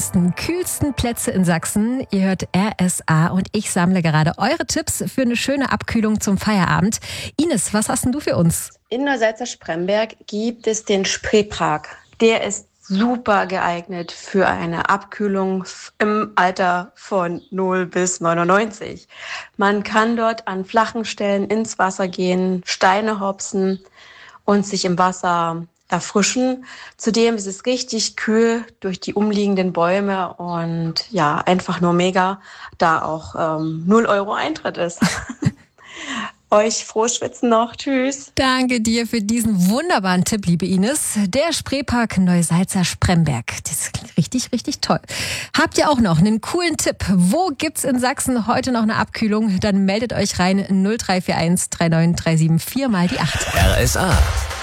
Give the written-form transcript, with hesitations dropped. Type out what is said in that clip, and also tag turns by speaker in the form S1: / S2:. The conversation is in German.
S1: Kühlsten Plätze in Sachsen. Ihr hört RSA und ich sammle gerade eure Tipps für eine schöne Abkühlung zum Feierabend. Ines, was hast denn du für uns?
S2: In Neusalza-Spremberg gibt es den Spreepark. Der ist super geeignet für eine Abkühlung im Alter von 0 bis 99. Man kann dort an flachen Stellen ins Wasser gehen, Steine hopsen und sich im Wasser erfrischen. Zudem ist es richtig kühl durch die umliegenden Bäume und ja, einfach nur mega, da auch 0 Euro Eintritt ist. Euch frohes Schwitzen noch. Tschüss.
S1: Danke dir für diesen wunderbaren Tipp, liebe Ines. Der Spreepark Neusalza-Spremberg. Das klingt richtig, richtig toll. Habt ihr auch noch einen coolen Tipp? Wo gibt's in Sachsen heute noch eine Abkühlung? Dann meldet euch rein 0341 3937 4 mal die 8.
S3: RSA.